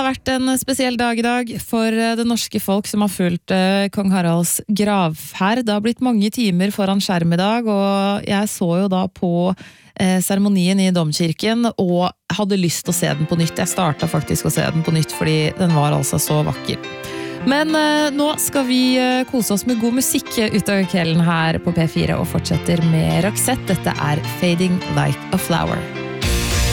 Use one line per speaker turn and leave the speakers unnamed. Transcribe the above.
har vært en spesiell dag I dag for det norske folk som har fulgt kong Haralds gravferd. Det har blitt mange timer foran skjerm I dag, og jeg så jo da på seremonien I domkirken, og hadde lyst til å se den på nytt. Jeg startet faktisk å se den på nytt, fordi den var altså så vakker. Men nå skal vi kose oss med god musikk utover kvelden her på P4, og fortsetter med Roxette. Dette Fading Like a Flower.